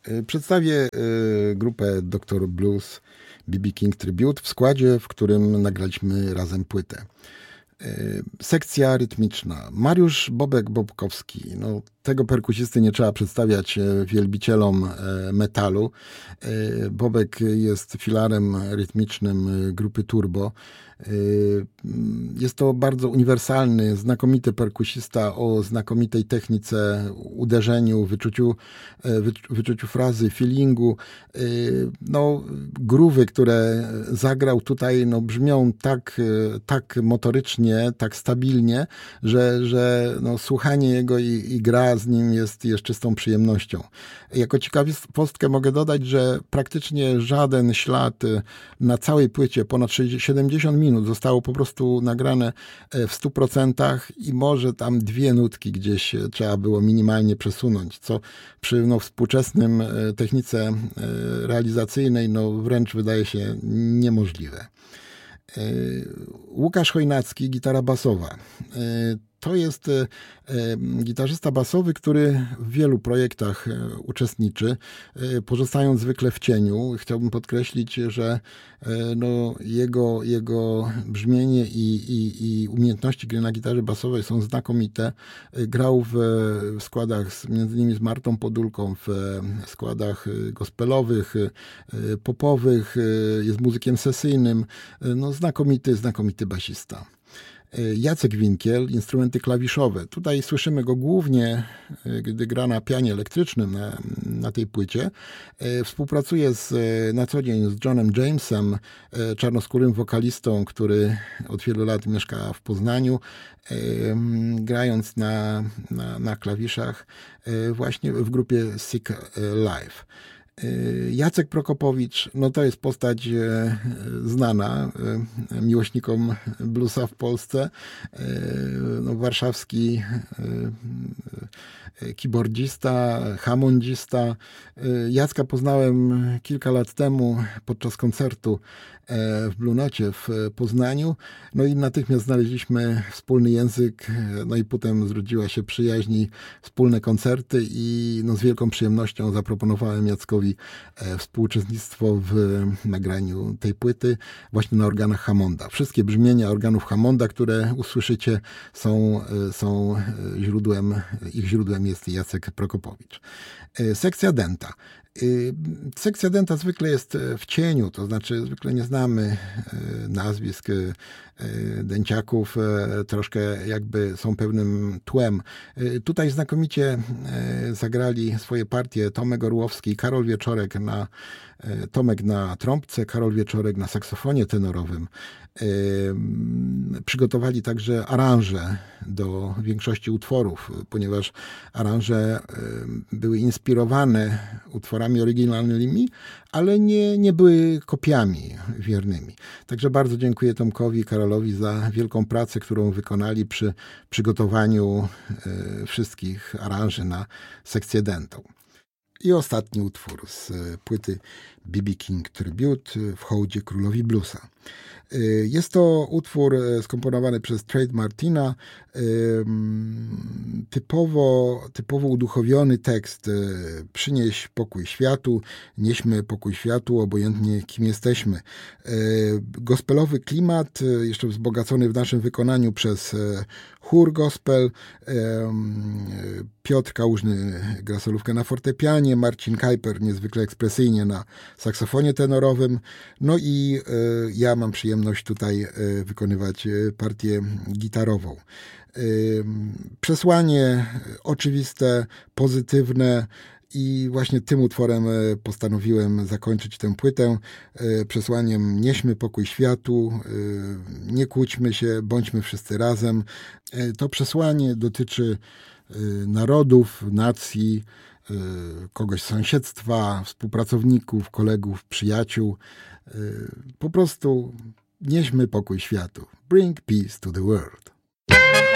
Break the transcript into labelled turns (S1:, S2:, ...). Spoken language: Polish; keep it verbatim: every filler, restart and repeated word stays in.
S1: Przedstawię grupę doktor Blues B B King Tribute w składzie, w którym nagraliśmy razem płytę. Sekcja rytmiczna. Mariusz Bobek-Bobkowski. No, tego perkusisty nie trzeba przedstawiać wielbicielom metalu. Bobek jest filarem rytmicznym grupy Turbo. Jest to bardzo uniwersalny, znakomity perkusista o znakomitej technice, uderzeniu, wyczuciu, wyczuciu frazy, feelingu. No, groove'y, które zagrał tutaj, no, brzmią tak, tak motorycznie, tak stabilnie, że, że no, słuchanie jego i, i gra z nim jest, jest czystą przyjemnością. Jako ciekawostkę mogę dodać, że praktycznie żaden ślad na całej płycie, ponad siedemdziesiąt minut, zostało po prostu nagrane w stu procentach i może tam dwie nutki gdzieś trzeba było minimalnie przesunąć, co przy no, współczesnym technice realizacyjnej no, wręcz wydaje się niemożliwe. Łukasz Chojnacki, gitara basowa. To jest gitarzysta basowy, który w wielu projektach uczestniczy, pozostając zwykle w cieniu. Chciałbym podkreślić, że no, jego, jego brzmienie i, i, i umiejętności gry na gitarze basowej są znakomite. Grał w składach z, między innymi z Martą Podólką, w składach gospelowych, popowych, jest muzykiem sesyjnym. No, znakomity, znakomity basista. Jacek Winkiel, instrumenty klawiszowe. Tutaj słyszymy go głównie, gdy gra na pianie elektrycznym na, na tej płycie. Współpracuje z, na co dzień z Johnem Jamesem, czarnoskórym wokalistą, który od wielu lat mieszka w Poznaniu, grając na, na, na klawiszach właśnie w grupie Sick Life. Jacek Prokopowicz, no to jest postać znana miłośnikom bluesa w Polsce. No, warszawski keyboardzista, hammondista. Jacka poznałem kilka lat temu podczas koncertu w Blue Nocie w Poznaniu. No i natychmiast znaleźliśmy wspólny język, no i potem zrodziła się przyjaźń i wspólne koncerty i no z wielką przyjemnością zaproponowałem Jackowi współuczestnictwo w nagraniu tej płyty właśnie na organach Hammonda. Wszystkie brzmienia organów Hammonda, które usłyszycie, są, są źródłem, ich źródłem jest Jacek Prokopowicz. Sekcja denta. Sekcja denta zwykle jest w cieniu, to znaczy zwykle nie znamy nazwisk dęciaków, troszkę jakby są pewnym tłem. Tutaj znakomicie zagrali swoje partie Tomek Orłowski i Karol Wieczorek na Tomek na trąbce, Karol Wieczorek na saksofonie tenorowym. Przygotowali także aranże do większości utworów, ponieważ aranże były inspirowane utworami oryginalnymi, ale nie, nie były kopiami wiernymi. Także bardzo dziękuję Tomkowi i Karolowi za wielką pracę, którą wykonali przy przygotowaniu wszystkich aranży na sekcję dentą. I ostatni utwór z płyty B B King Tribute w hołdzie królowi bluesa. Jest to utwór skomponowany przez Trade Martina. Typowo, typowo uduchowiony tekst. Przynieś pokój światu, nieśmy pokój światu, obojętnie kim jesteśmy. Gospelowy klimat, jeszcze wzbogacony w naszym wykonaniu przez chór gospel. Piotr Kałużny gra solówkę na fortepianie, Marcin Kajper niezwykle ekspresyjnie na saksofonie tenorowym. No i ja mam przyjemność tutaj wykonywać partię gitarową. Przesłanie oczywiste, pozytywne i właśnie tym utworem postanowiłem zakończyć tę płytę. Przesłaniem nieśmy pokój światu, nie kłóćmy się, bądźmy wszyscy razem. To przesłanie dotyczy narodów, nacji, kogoś z sąsiedztwa, współpracowników, kolegów, przyjaciół. Po prostu nieśmy pokój światu. Bring peace to the world.